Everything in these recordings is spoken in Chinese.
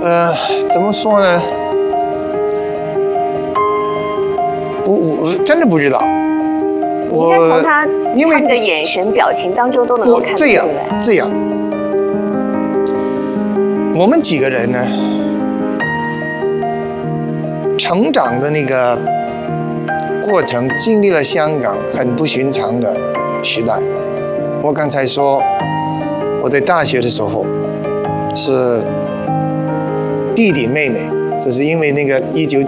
怎么说呢？我真的不知道。 你应该从他们的眼神、表情当中都能够看得出来。 这样，我们几个人呢，成长的那个过程，经历了香港很不寻常的时代。我刚才说，我在大学的时候是弟弟妹妹。这是因为那个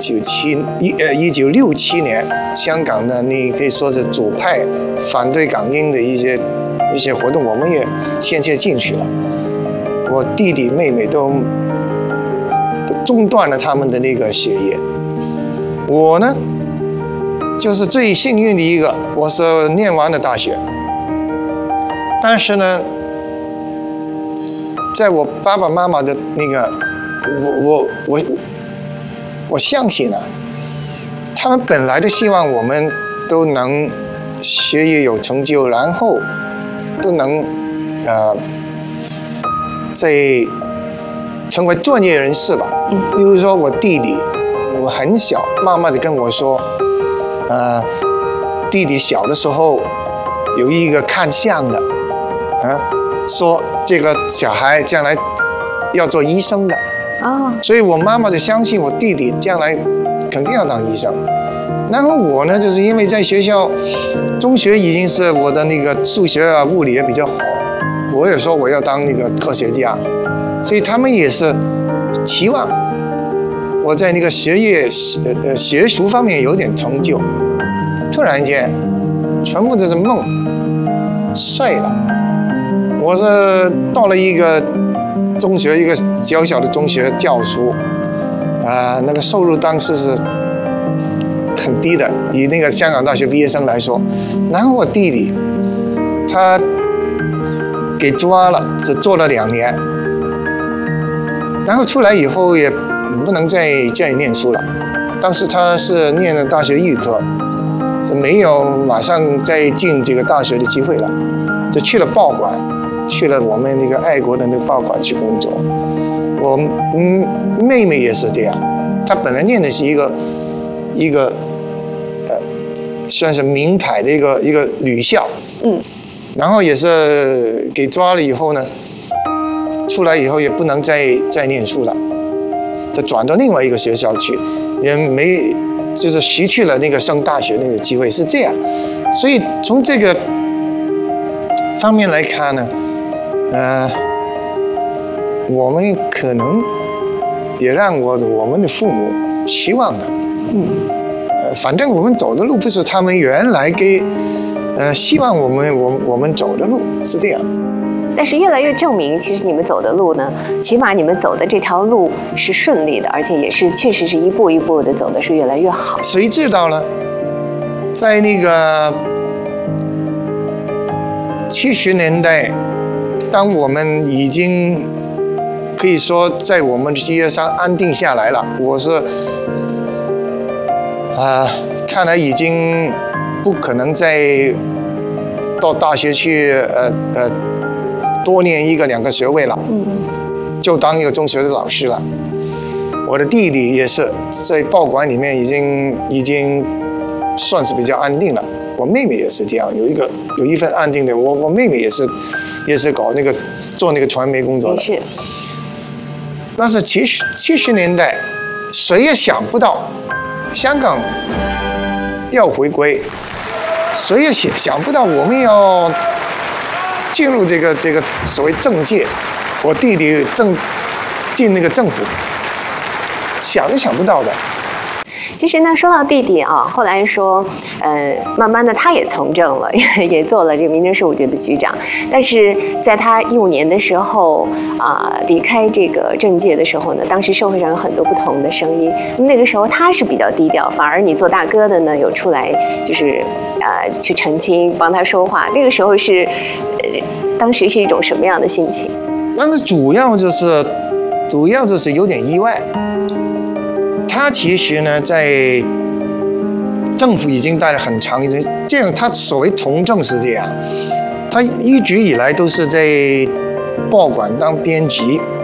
1967年香港的你可以说是左派反对港英的一些活动，我们也先进去了。我弟弟妹妹都中断了他们的那个学业。我呢，就是最幸运的一个，我是念完了大学。但是呢，在我爸爸妈妈的那个，我相信啊，他们本来都希望我们都能学业有成就，然后都能在成为专业人士吧。例如说我弟弟，我很小，妈妈就跟我说，弟弟小的时候有一个看相的，说这个小孩将来要做医生的。所以我妈妈就相信我弟弟将来肯定要当医生。然后我呢，就是因为在学校中学已经是我的那个数学啊、物理也比较好，我也说我要当那个科学家，所以他们也是期望我在那个学术方面有点成就。突然间，全部都是梦碎了。我是到了一个中学，一个小小的中学教书，那个收入当时是很低的，以那个香港大学毕业生来说。然后我弟弟他给抓了，只做了2年，然后出来以后也不能再念书了。当时他是念的大学预科，是没有马上再进这个大学的机会了，就去了报馆。去了我们那个爱国的那个报馆去工作。我妹妹也是这样，她本来念的是一个算是名牌的一个女校，然后也是给抓了以后呢，出来以后也不能再念书了，就转到另外一个学校去，也没就是失去了那个上大学那个机会，是这样。所以从这个方面来看呢。我们可能也让我们的父母希望的，反正我们走的路不是他们原来希望我们走的路，是这样。 但是越来越证明，其实你们走的路呢，起码你们走的这条路是顺利的，而且也是确实是一步一步的走的是越来越好。 谁知道呢？在那个70年代。当我们已经可以说在我们的事业上安定下来了，我是看来已经不可能再到大学去多念1个2个学位了，就当一个中学的老师了。我的弟弟也是在报馆里面已经算是比较安定了。我妹妹也是这样，有一份安定的。我妹妹也是搞做那个传媒工作的。 是。 但是70年代，谁也想不到香港要回归，谁也想不到我们要进入这个所谓政界。我弟弟进那个政府，想都想不到的。 其实呢，说到弟弟啊，后来说，慢慢的他也从政了，也做了这个民政事务局的局长。但是在他15年的时候离开这个政界的时候呢，当时社会上有很多不同的声音。那个时候他是比较低调，反而你做大哥的呢，有出来就是去澄清，帮他说话。那个时候是，当时是一种什么样的心情？ 但是主要就是有点意外。他其实呢，在政府已经待了很长一段，这样他所谓从政是这样，他一直以来都是在报馆当编辑，